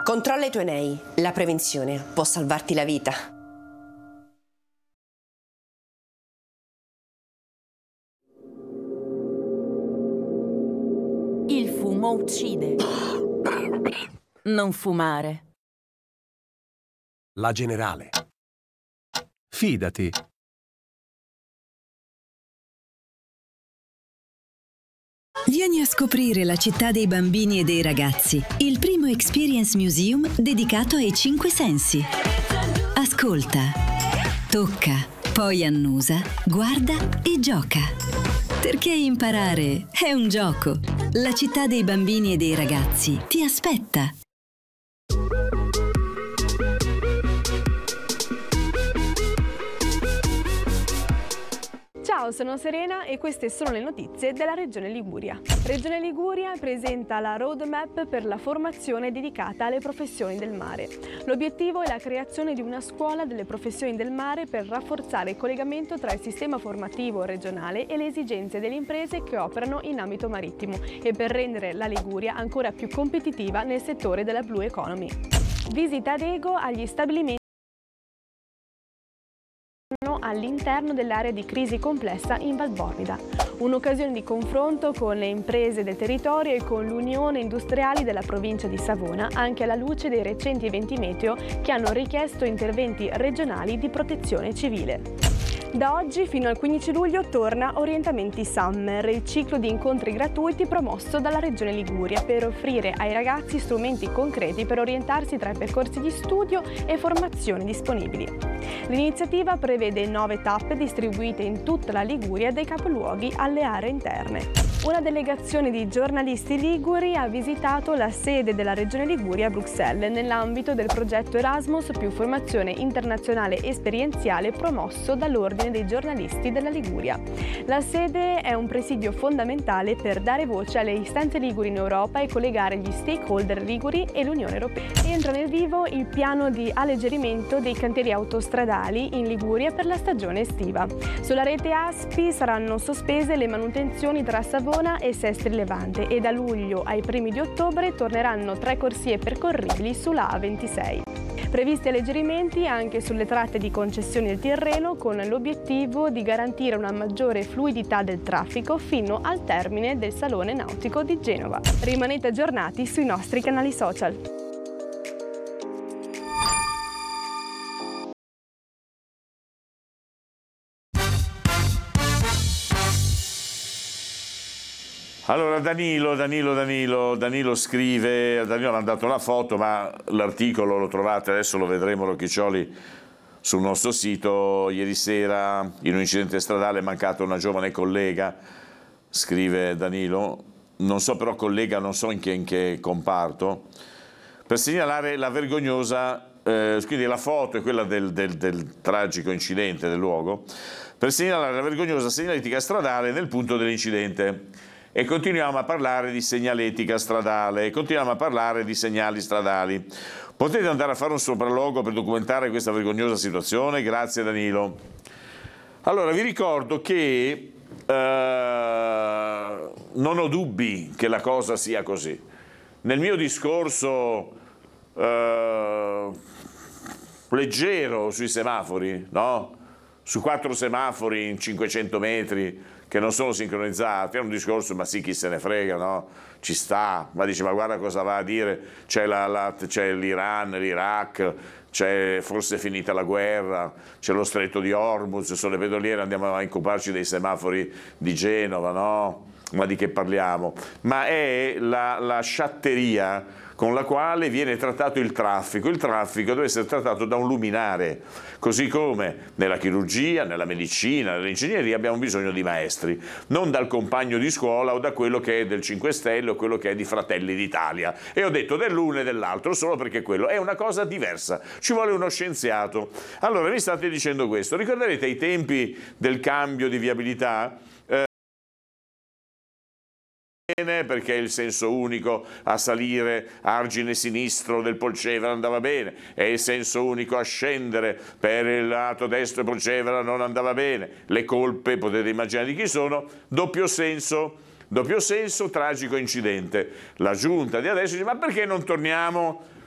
Controlla i tuoi nei. La prevenzione può salvarti la vita. Il fumo uccide. Non fumare. La Generale. Fidati. Vieni a scoprire la città dei bambini e dei ragazzi, il primo Experience Museum dedicato ai 5 sensi. Ascolta, tocca, poi annusa, guarda e gioca. Perché imparare è un gioco. La città dei bambini e dei ragazzi ti aspetta. Ciao, sono Serena e queste sono le notizie della Regione Liguria. Regione Liguria presenta la roadmap per la formazione dedicata alle professioni del mare. L'obiettivo è la creazione di una scuola delle professioni del mare per rafforzare il collegamento tra il sistema formativo regionale e le esigenze delle imprese che operano in ambito marittimo e per rendere la Liguria ancora più competitiva nel settore della Blue Economy. Visita ad Ego agli stabilimenti all'interno dell'area di crisi complessa in Valbornida. Un'occasione di confronto con le imprese del territorio e con l'Unione Industriali della provincia di Savona, anche alla luce dei recenti eventi meteo che hanno richiesto interventi regionali di protezione civile. Da oggi fino al 15 luglio torna Orientamenti Summer, il ciclo di incontri gratuiti promosso dalla Regione Liguria per offrire ai ragazzi strumenti concreti per orientarsi tra i percorsi di studio e formazione disponibili. L'iniziativa prevede 9 tappe distribuite in tutta la Liguria dai capoluoghi alle aree interne. Una delegazione di giornalisti liguri ha visitato la sede della Regione Liguria a Bruxelles nell'ambito del progetto Erasmus più formazione internazionale esperienziale promosso dall'Ordine dei giornalisti della Liguria. La sede è un presidio fondamentale per dare voce alle istanze liguri in Europa e collegare gli stakeholder liguri e l'Unione Europea. Entra nel vivo il piano di alleggerimento dei cantieri autostradali in Liguria per la stagione estiva. Sulla rete ASPI saranno sospese le manutenzioni tra Savona e Sestri Levante e da luglio ai primi di ottobre torneranno 3 corsie percorribili sulla A26. Previsti alleggerimenti anche sulle tratte di concessione del Tirreno con l'obiettivo di garantire una maggiore fluidità del traffico fino al termine del Salone Nautico di Genova. Rimanete aggiornati sui nostri canali social. Allora Danilo scrive, Danilo ha mandato la foto, ma l'articolo lo trovate, adesso lo vedremo Rocchiccioli sul nostro sito. Ieri sera in un incidente stradale è mancata una giovane collega, scrive Danilo, non so però collega, non so in che comparto, per segnalare la vergognosa, quindi la foto è quella del tragico incidente del luogo, per segnalare la vergognosa segnaletica stradale nel punto dell'incidente. E continuiamo a parlare di segnaletica stradale, continuiamo a parlare di segnali stradali. Potete andare a fare un sopralluogo per documentare questa vergognosa situazione? Grazie Danilo. Allora vi ricordo che non ho dubbi che la cosa sia così. Nel mio discorso leggero sui semafori, no? Su 4 semafori in 500 metri che non sono sincronizzati, è un discorso, ma sì, chi se ne frega, no? Ci sta, ma dice, ma guarda cosa va a dire, c'è l'Iran, l'Iraq, c'è forse finita la guerra, c'è lo stretto di Hormuz, sono le petroliere, andiamo a occuparci dei semafori di Genova, no? Ma di che parliamo? Ma è la sciatteria con la quale viene trattato il traffico. Il traffico deve essere trattato da un luminare, così come nella chirurgia, nella medicina, nell'ingegneria abbiamo bisogno di maestri, non dal compagno di scuola o da quello che è del 5 Stelle o quello che è di Fratelli d'Italia. E ho detto dell'uno e dell'altro solo perché quello è una cosa diversa, ci vuole uno scienziato. Allora mi state dicendo questo, ricorderete i tempi del cambio di viabilità? Perché il senso unico a salire argine sinistro del Polcevera andava bene e il senso unico a scendere per il lato destro del Polcevera non andava bene. Le colpe potete immaginare di chi sono. Doppio senso, tragico incidente. La giunta di adesso dice: ma perché non torniamo